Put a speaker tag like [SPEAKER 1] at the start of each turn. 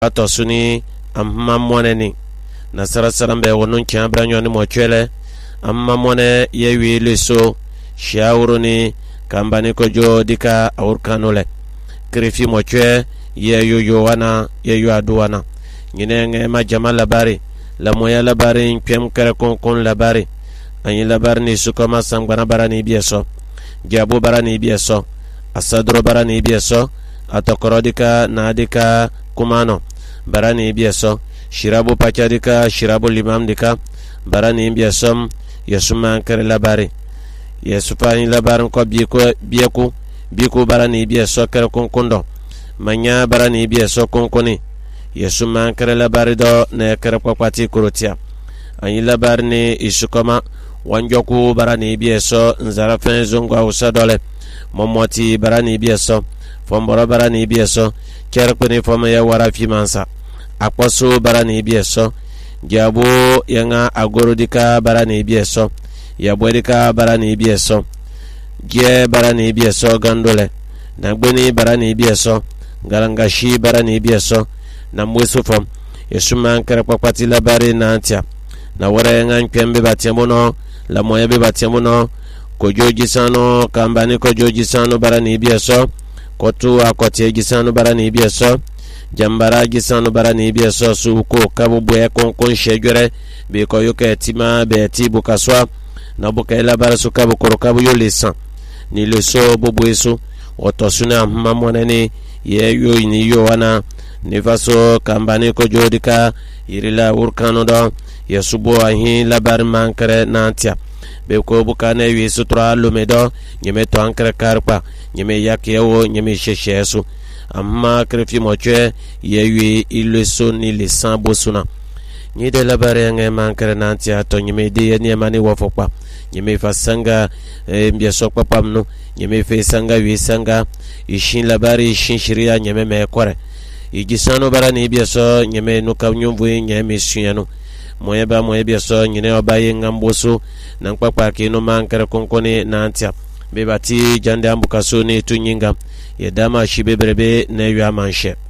[SPEAKER 1] ato suni amma moneni nasara sarambe wonun kiabra nyoni mochele amma mone yewi leso shauruni kambani kojo dika aurkanole krifi mochwe yeyo wana yeyo aduwana nyine ma jama labari la moya labari pem kare kon labari anyi labari ni sukoma sangwana barani bieso jabu barani bieso asadro barani bieso atokorodika nadika kumano barani bieso shirabu pachadika shirabu limam dika barani biesom yesuma kare labari yesupani labarin ko biku barani bieso kare konkondo manya barani bieso konkoni yesuma kare labari do ne kare kwakwati kurutia anyi labari ni isukoma wanjoku barani bieso nzarafen zungwa usadole momoti barani bieso fomboro barani bieso kerkuni foma ya warafi mansa akwaso barani bieso jabu yanga agorudika barani bieso yabwedika barani bieso je barani bieso gandole nagbeni barani bieso garangashi barani bieso na mwesufom yesuma kare kwakwati labari na antia na wara nga nkwembe batiamono la moya be batiamono kojoji sano kambani kojoji sano barani bieso kotu akote gisano barani bieso jambara gisano barani bieso suko kabu boye konkon shegere be koyoke tima be tibu kaswa na buka la barasu kabu korokabu yo lesan ni leso boboeso otosuna mamonani yeyo ni yo wana nifaso kambani kojodika irila urkano do yasubo ahi labar mankare nantia be ko bukane wi sutra lumedo nyeme to ankare karpa nyeme yakewo nyeme sheshesu amma krefi moche yewi ileso ni lesan bosuna ni de labar nge mankare nantia to nyeme de ni mani wofokpa nyeme fasanga mbia sokpa pamno nyeme fe sanga wi sanga ishin labari ishin shiria nyeme me kore igisano barani bieso nyeme nuka nyumvu nyeme suyano moye bieso nyine obaye ngamboso nankpakpa kino mankare konkoni nantia bebati jande ambukaso ni tunyinga yedama shibebrebe ne ywa manshe